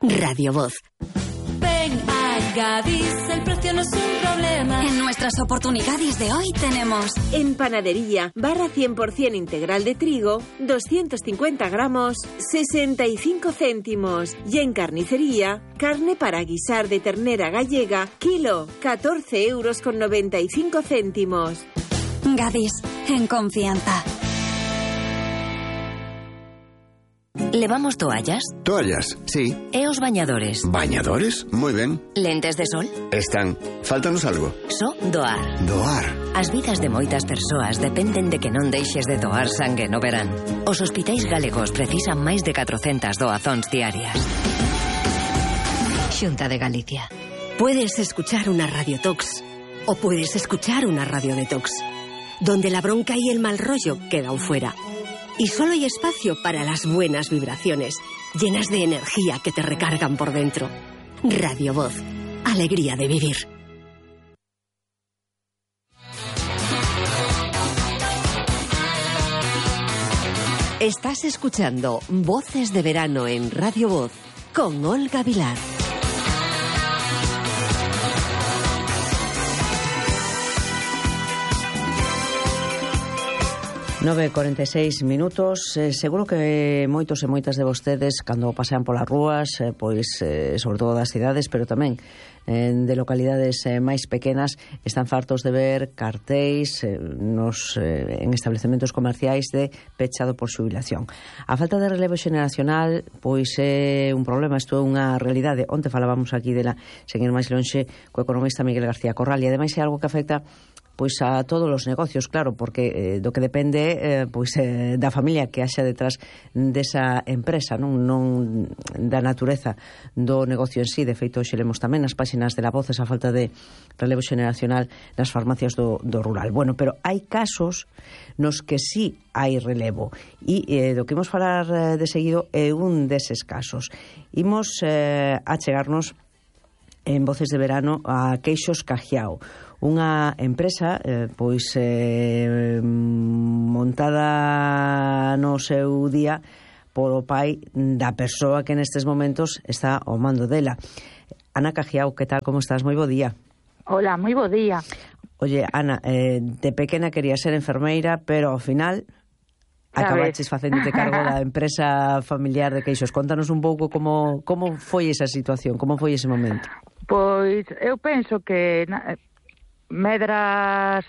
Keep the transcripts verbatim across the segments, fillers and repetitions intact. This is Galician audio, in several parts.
Radio Voz. Ven a Gadis, el precio no es un problema. En nuestras oportunidades de hoy tenemos... En panadería, barra cien por ciento integral de trigo, doscientos cincuenta gramos, sesenta y cinco céntimos. Y en carnicería, carne para guisar de ternera gallega, kilo, catorce euros con noventa y cinco céntimos. Gadis, en confianza. ¿Levamos toallas? Toallas, sí. E os bañadores? ¿Bañadores? Moi ben. Lentes de sol? Están. Fáltanos algo. So doar. Doar. As vidas de moitas persoas dependen de que non deixes de doar sangue no verán. Os hospitais galegos precisan máis de catrocentas doazóns diarias. Xunta de Galicia. Puedes escuchar una radiotox o puedes escuchar una radiodetox, donde la bronca y el mal rollo quedan fuera. Y solo hay espacio para las buenas vibraciones, llenas de energía que te recargan por dentro. Radio Voz. Alegría de vivir. Estás escuchando Voces de Verano en Radio Voz con Olga Vilar. nove e cuarenta e seis minutos. Eh, seguro que moitos e moitas de vostedes, cando pasean polas rúas, eh, pois, eh, sobre todo das cidades, pero tamén eh, de localidades eh, máis pequenas, están fartos de ver cartéis eh, nos, eh, en establecementos comerciais de pechado por xubilación. A falta de relevo xeneracional, pois é un problema, isto é unha realidade. Onte falábamos aquí dela, seguir máis lonxe, co economista Miguel García Corral, e ademais é algo que afecta pois a todos os negocios, claro, porque eh, do que depende eh, pois eh, da familia que haxa detrás desa empresa, non non da natureza do negocio en sí. De feito, hoxe lemos tamén nas páxinas de La Voz esa falta de relevo xeneracional nas farmacias do, do rural. Bueno, pero hai casos nos que sí hai relevo, e eh, do que imos falar eh, de seguido é un deses casos. Imos eh, a chegarnos en Voces de Verano a Queixos Cajiao, unha empresa eh, pois eh, montada no seu día polo pai da persoa que nestes momentos está ao mando dela. Ana Cajiao, que tal, como estás? Moi bo día. Hola, moi bo día. Oye, Ana, eh, de pequena quería ser enfermeira, pero ao final acabaches facéndote cargo da empresa familiar de Queixos. Contanos un pouco como, como foi esa situación, como foi ese momento. Pois eu penso que na, medras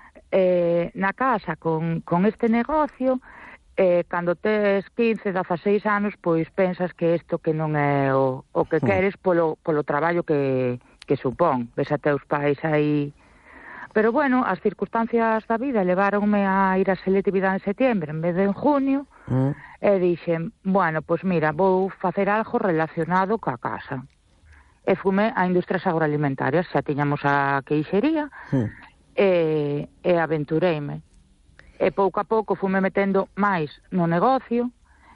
eh, na casa con, con este negocio, eh, cando tes quince, dezaseis anos, pois pensas que isto que non é o, o que queres polo, polo traballo que, que supón. Ves a teus pais aí. Pero bueno, as circunstancias da vida leváronme a ir a selectividade en setiembre en vez de en junio, mm. e dixen, bueno, pois mira, vou facer algo relacionado ca casa. E fume a industrias agroalimentarias, xa tiñamos a queixería, mm. e, e aventureime. E pouco a pouco fume metendo máis no negocio,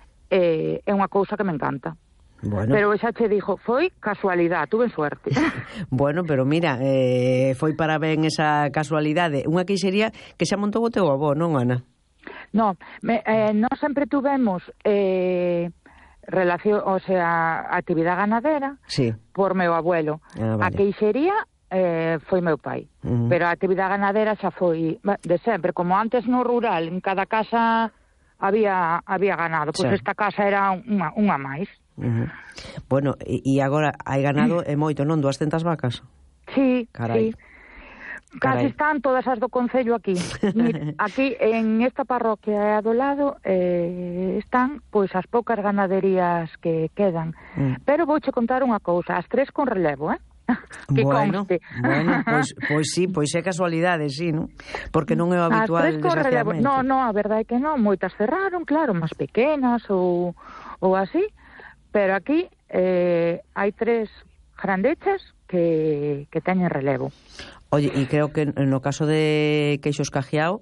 e é unha cousa que me encanta. Bueno. Pero xa che dixo, foi casualidade, tuve suerte. Bueno, pero mira, eh, foi para ben esa casualidade. Unha queixería que xa montou o teu avó, non, Ana? No, me, eh, non sempre tuvemos eh, relación, o sea, actividade ganadera, sí, por meu abuelo. Ah, vale. A queixería eh, foi meu pai, uh-huh. pero a actividade ganadera xa foi de sempre, como antes no rural, en cada casa había había ganado, pois pues esta casa era unha, unha máis. Uh-huh. Bueno, e, e agora hai ganado e moito, non? duascentas vacas? Sí, Carai. sí. Casi están todas as do concello aquí. Aquí, en esta parroquia do lado, eh, están pois as poucas ganaderías que quedan. Mm. Pero vouche contar unha cousa, as tres con relevo, eh? Que bueno, conste. Bueno, pois, pois sí, pois é casualidade, sí, non? Porque non é o habitual desgraciadamente. No, no, a verdade é que non, moitas cerraron, claro, máis pequenas ou, ou así, pero aquí eh, hai tres grandechas que, que teñen relevo. Oye, e creo que no caso de Queixos Cajiao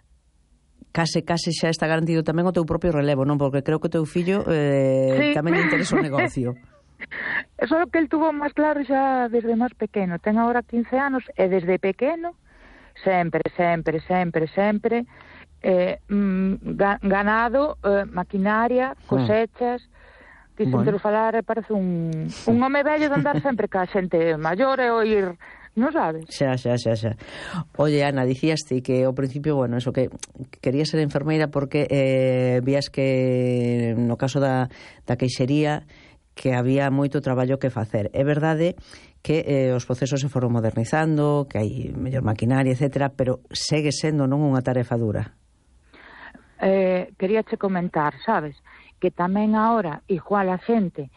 case, case xa está garantido tamén o teu propio relevo, non? Porque creo que o teu fillo eh, sí. tamén lle interesa o negocio. Eso é o que el tuvo máis claro xa desde máis pequeno. Ten agora quince anos e desde pequeno sempre, sempre, sempre, sempre eh, mm, ganado, eh, maquinaria, cosechas, Quixen Bueno. bueno. falar e parece un, un home vello de andar sempre ca xente maior e oír, non sabes? Xa, xa, xa, xa. Oye, Ana, dicías ti que ao principio, bueno, eso que querías ser enfermeira porque eh, vías que no caso da, da queixería que había moito traballo que facer. É verdade que eh, os procesos se foron modernizando, que hai mellor maquinaria, etcétera, pero segue sendo non unha tarefa dura. Eh, quería che comentar, sabes, que tamén agora igual a xente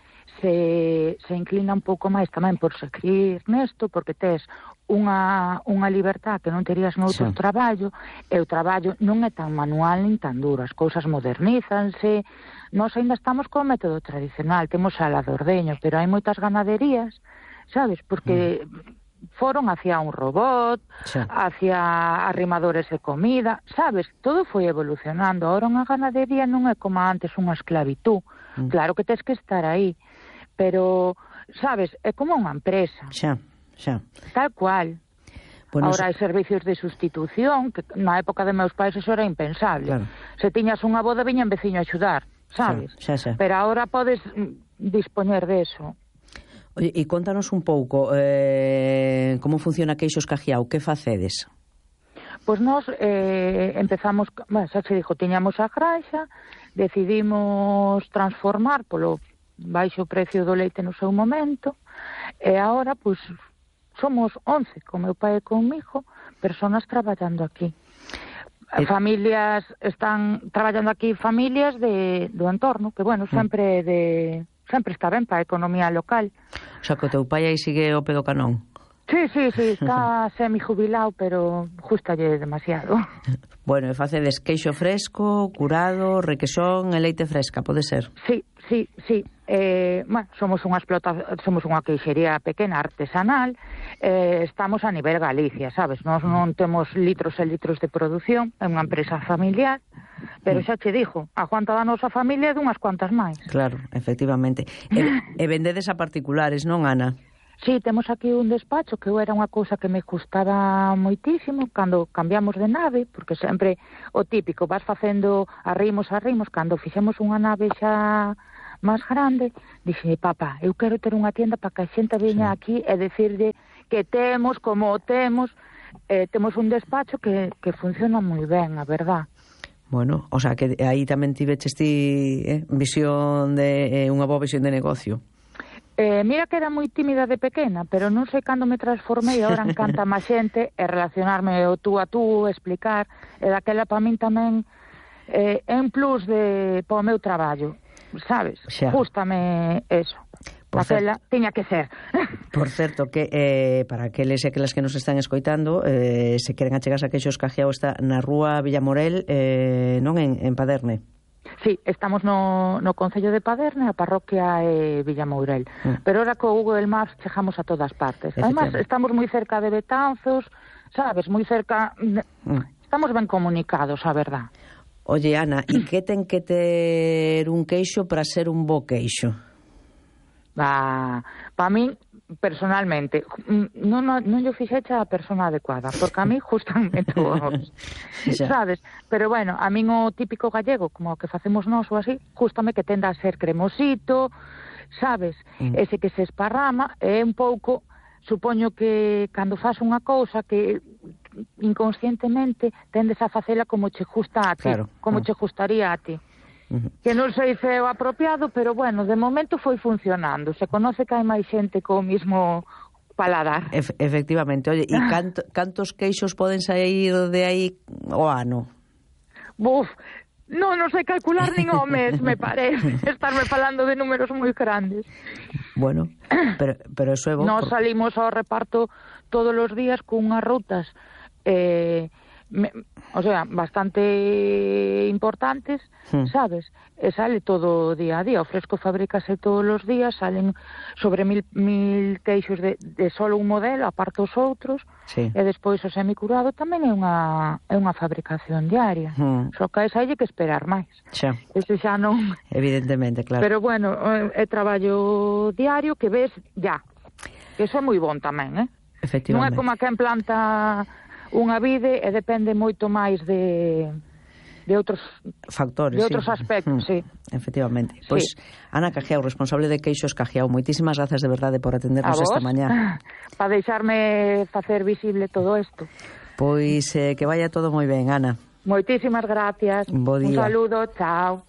se, se inclina un pouco máis tamén por seguir nesto, porque tes unha, unha libertad que non terías noutro Sí. traballo, e o traballo non é tan manual nin tan duro, as cousas modernízanse. Nós ainda estamos co método tradicional, temos a la de ordeño, pero hai moitas ganaderías, sabes, porque mm. foron hacia un robot, Sí. hacia arrimadores de comida, sabes, todo foi evolucionando. Ahora unha ganadería non é como antes unha esclavitú. Mm. Claro que tes que estar aí, pero, sabes, é como unha empresa, Xa, xa. tal cual. Bueno, Ahora hai servicios de sustitución, que na época de meus pais eso era impensable. Claro. Se tiñas unha boda, viña un veciño a axudar, sabes? Xa, xa, xa. Pero ahora podes mm, dispoñer de eso. Oye, e contanos un pouco eh, como funciona Queixos Cajiao, que facedes? Pois nós eh, empezamos, bueno, xa che dixo, tiñamos a granxa, decidimos transformar polo baixo precio do leite no seu momento, e agora, pois, somos once, con meu pai e comigo, personas traballando aquí. E... Familias, están traballando aquí familias de, do entorno, que, bueno, sempre de... sempre está ben para a economía local. O sea, que o teu pai aí sigue o pedo canón. Sí, sí, sí, está semi-jubilado, pero justalle demasiado. Bueno, e facedes queixo fresco, curado, requesón e leite fresca, pode ser? Sí, sí, sí. Eh, bueno, somos unha explota, somos unha queixería pequena artesanal, eh, estamos a nivel Galicia, sabes? Nós non temos litros e litros de produción, é unha empresa familiar, pero xa che dixo, a cuanta da nosa familia é dunhas cuantas máis. Claro, efectivamente. E, e vendedes a particulares, non, Ana? Sí, temos aquí un despacho que era unha cousa que me gustaba moitísimo cando cambiamos de nave, porque sempre o típico, vas facendo arrimos, arrimos, cando fixemos unha nave xa máis grande, dixe, papá, eu quero ter unha tienda para que a xente veña sí. aquí e decirlle que temos, como o temos, eh, temos un despacho que, que funciona moi ben, a verdad. Bueno, o sea, que aí tamén tiveches ti eh, visión de, eh, unha boa visión de negocio. Eh, mira que era moi tímida de pequena, pero non sei cando me transformei, agora encanta máis xente e relacionarme o tú a tú, explicar, e daquela para min tamén eh, é un plus de para o meu traballo, sabes? Xa. Gústame eso. Por Daquela tiña que ser. Por certo, que eh, para aqueles e aquelas que nos están escoitando, eh, se queren achegarse a Queixos Cajiao, está na rúa Villamorel, eh, non en, en Paderne. Sí, estamos no, no Concello de Paderne, a parroquia é Villamourel. Mm. Pero ahora co Google Maps chegamos a todas partes. Además, estamos moi cerca de Betanzos, sabes, moi cerca... De... Mm. Estamos ben comunicados, a verdad. Oye, Ana, e que ten que ter un queixo para ser un bo queixo? Va, para min, personalmente, non, non, non yo fixeche a persona adecuada, porque a mí justanme todos, sabes? Pero bueno, a min o típico gallego, como o que facemos nós ou así, justame que tenda a ser cremosito, sabes? Mm. Ese que se esparrama, é un pouco, supoño que cando faz unha cousa que inconscientemente tendes a facela como che justa a ti, claro, como no. che gustaría a ti. Que non sei se é o apropiado, pero bueno, de momento foi funcionando. Se conoce que hai máis xente co mismo paladar. Efe, efectivamente. Oye, e canto, cantos queixos poden sair de aí o ano? Buf, non, non sei calcular nin o mes, me parece. Estarme falando de números moi grandes. Bueno, pero, pero eso é bo. Nos por... salimos ao reparto todos os días cunhas rutas eh, me, o sea, bastante importantes, hmm. sabes? E sale todo día a día. O fresco fabricase todos os días, salen sobre mil, mil queixos de, de solo un modelo, aparte os outros, sí. E despois o semicurado tamén é unha, é unha fabricación diaria. Hmm. Só que hai que esperar máis. Xa. Ese xa non... Evidentemente, claro. Pero bueno, é traballo diario que ves ya. Que eso é moi bon tamén, eh? Efectivamente. Non é como a quen planta unha vide e depende moito máis de de outros factores, de outros sí. aspectos, mm, sí. Efectivamente. Sí. Pois, Ana Cajiao, responsable de Queixos Cajiao, moitísimas grazas de verdade por atendernos esta mañá. Para deixarme facer visible todo isto. Pois eh, que vaya todo moi ben, Ana. Moitísimas gracias. Bo día. Un saludo, chao.